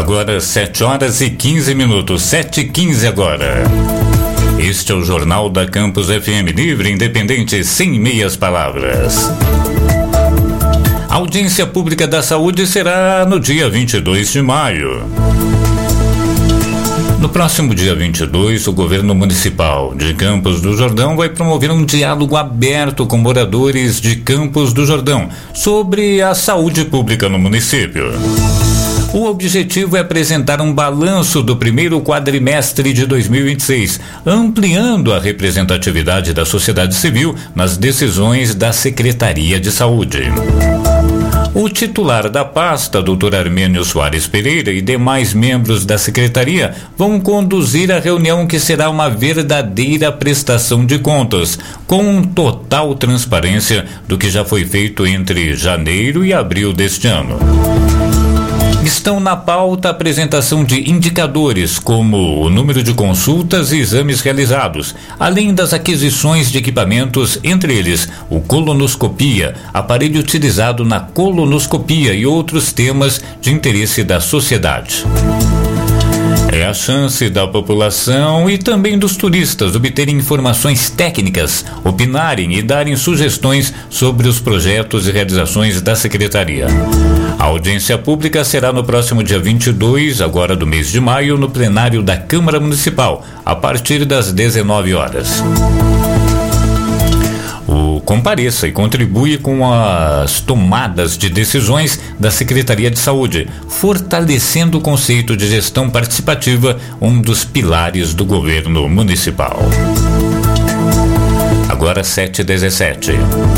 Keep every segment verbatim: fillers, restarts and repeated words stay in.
Agora sete horas e quinze minutos, sete e quinze agora. Este é o Jornal da Campus F M, livre, independente, sem meias palavras. A audiência pública da saúde será no dia vinte e dois de maio. No próximo dia vinte e dois, o governo municipal de Campos do Jordão vai promover um diálogo aberto com moradores de Campos do Jordão sobre a saúde pública no município. O objetivo é apresentar um balanço do primeiro quadrimestre de dois mil e vinte e seis, ampliando a representatividade da sociedade civil nas decisões da Secretaria de Saúde. O titular da pasta, doutor Armênio Soares Pereira, e demais membros da secretaria vão conduzir a reunião, que será uma verdadeira prestação de contas, com total transparência do que já foi feito entre janeiro e abril deste ano. Estão na pauta a apresentação de indicadores, como o número de consultas e exames realizados, além das aquisições de equipamentos, entre eles o colonoscopia, aparelho utilizado na colonoscopia, e outros temas de interesse da sociedade. É a chance da população e também dos turistas obterem informações técnicas, opinarem e darem sugestões sobre os projetos e realizações da Secretaria. A audiência pública será no próximo dia vinte e dois, agora do mês de maio, no plenário da Câmara Municipal, a partir das dezenove horas. O compareça e contribui com as tomadas de decisões da Secretaria de Saúde, fortalecendo o conceito de gestão participativa, um dos pilares do governo municipal. Agora sete e dezessete.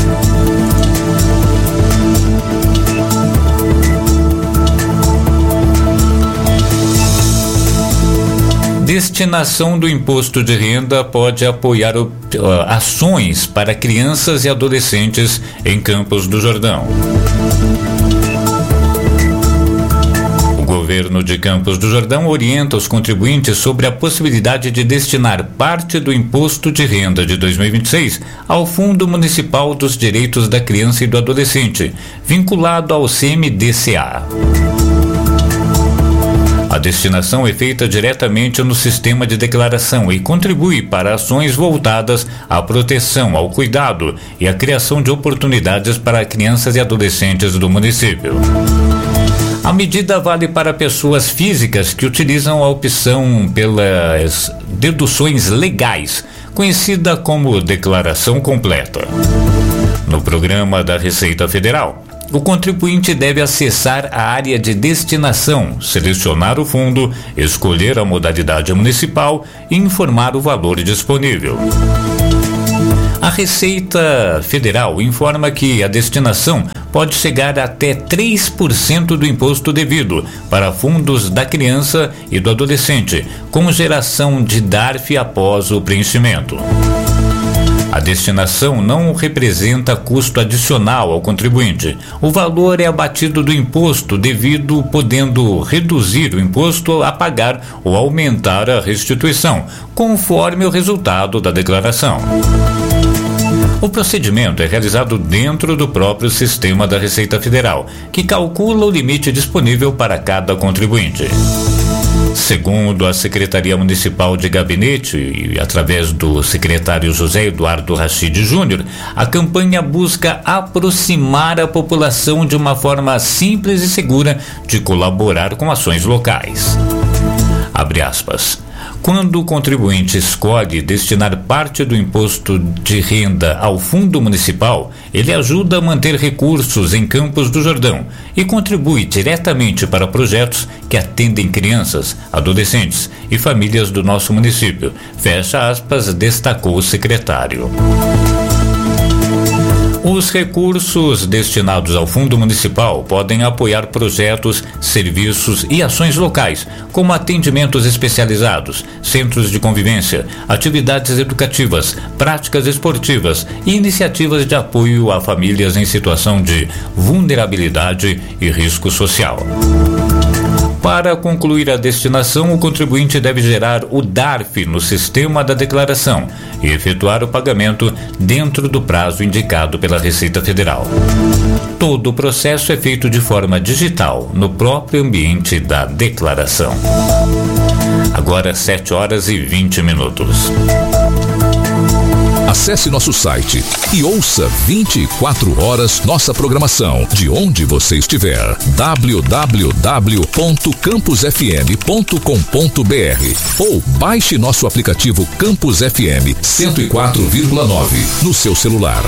Destinação do imposto de renda pode apoiar uh, ações para crianças e adolescentes em Campos do Jordão. O governo de Campos do Jordão orienta os contribuintes sobre a possibilidade de destinar parte do imposto de renda de dois mil e vinte e seis ao Fundo Municipal dos Direitos da Criança e do Adolescente, vinculado ao C M D C A. A destinação é feita diretamente no sistema de declaração e contribui para ações voltadas à proteção, ao cuidado e à criação de oportunidades para crianças e adolescentes do município. A medida vale para pessoas físicas que utilizam a opção pelas deduções legais, conhecida como declaração completa. No programa da Receita Federal, o contribuinte deve acessar a área de destinação, selecionar o fundo, escolher a modalidade municipal e informar o valor disponível. A Receita Federal informa que a destinação pode chegar até três por cento do imposto devido para fundos da criança e do adolescente, com geração de D A R F após o preenchimento. A destinação não representa custo adicional ao contribuinte. O valor é abatido do imposto devido, podendo reduzir o imposto a pagar ou aumentar a restituição, conforme o resultado da declaração. O procedimento é realizado dentro do próprio sistema da Receita Federal, que calcula o limite disponível para cada contribuinte. Segundo a Secretaria Municipal de Gabinete, e através do secretário José Eduardo Rachid Júnior, a campanha busca aproximar a população de uma forma simples e segura de colaborar com ações locais. Abre aspas. Quando o contribuinte escolhe destinar parte do imposto de renda ao fundo municipal, ele ajuda a manter recursos em Campos do Jordão e contribui diretamente para projetos que atendem crianças, adolescentes e famílias do nosso município. Fecha aspas, destacou o secretário. Os recursos destinados ao Fundo Municipal podem apoiar projetos, serviços e ações locais, como atendimentos especializados, centros de convivência, atividades educativas, práticas esportivas e iniciativas de apoio a famílias em situação de vulnerabilidade e risco social. Para concluir a destinação, o contribuinte deve gerar o D A R F no sistema da declaração e efetuar o pagamento dentro do prazo indicado pela Receita Federal. Todo o processo é feito de forma digital, no próprio ambiente da declaração. Agora sete horas e vinte minutos. Acesse nosso site e ouça vinte e quatro horas nossa programação, de onde você estiver. w w w ponto campus f m ponto com ponto b r ou baixe nosso aplicativo Campus F M cento e quatro vírgula nove no seu celular.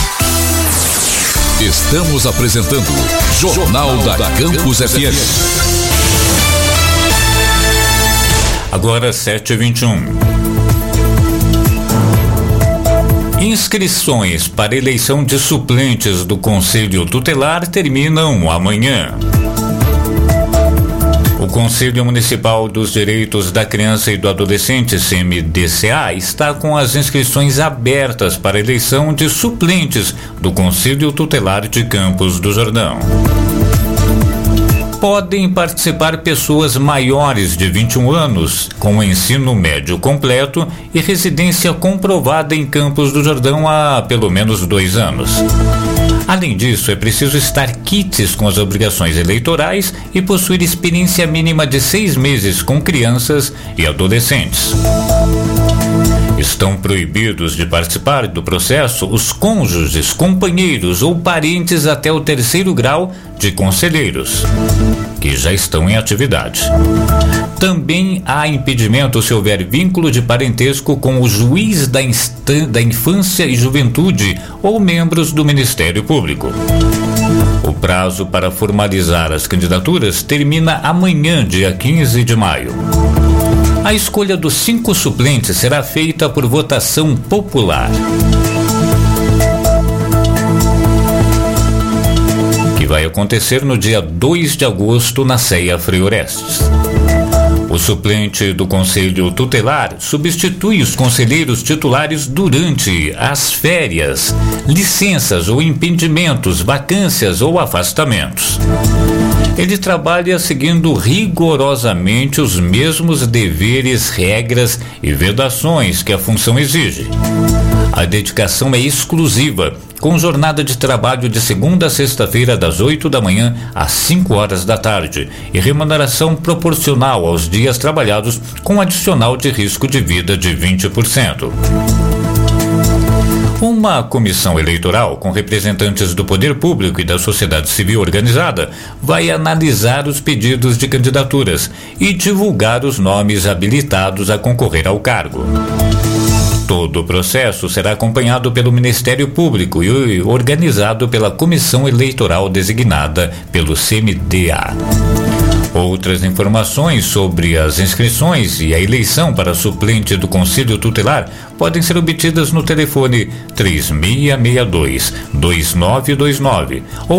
Estamos apresentando Jornal da Campus F M. Agora sete e vinte e um. Inscrições para eleição de suplentes do Conselho Tutelar terminam amanhã. O Conselho Municipal dos Direitos da Criança e do Adolescente, C M D C A, está com as inscrições abertas para eleição de suplentes do Conselho Tutelar de Campos do Jordão. Podem participar pessoas maiores de vinte e um anos, com ensino médio completo e residência comprovada em Campos do Jordão há pelo menos dois anos. Além disso, é preciso estar quites com as obrigações eleitorais e possuir experiência mínima de seis meses com crianças e adolescentes. Estão proibidos de participar do processo os cônjuges, companheiros ou parentes até o terceiro grau de conselheiros, que já estão em atividade. Também há impedimento se houver vínculo de parentesco com o juiz da, instan- da infância e juventude ou membros do Ministério Público. O prazo para formalizar as candidaturas termina amanhã, dia quinze de maio. A escolha dos cinco suplentes será feita por votação popular, que vai acontecer no dia dois de agosto na Ceia Friorestes. O suplente do Conselho Tutelar substitui os conselheiros titulares durante as férias, licenças ou impedimentos, vacâncias ou afastamentos. Ele trabalha seguindo rigorosamente os mesmos deveres, regras e vedações que a função exige. A dedicação é exclusiva, com jornada de trabalho de segunda a sexta-feira das oito da manhã às cinco horas da tarde e remuneração proporcional aos dias trabalhados com adicional de risco de vida de vinte por cento. Uma comissão eleitoral com representantes do poder público e da sociedade civil organizada vai analisar os pedidos de candidaturas e divulgar os nomes habilitados a concorrer ao cargo. Todo o processo será acompanhado pelo Ministério Público e organizado pela comissão eleitoral designada pelo C M D A. Outras informações sobre as inscrições e a eleição para suplente do Conselho Tutelar podem ser obtidas no telefone três seis seis dois, dois nove dois nove ou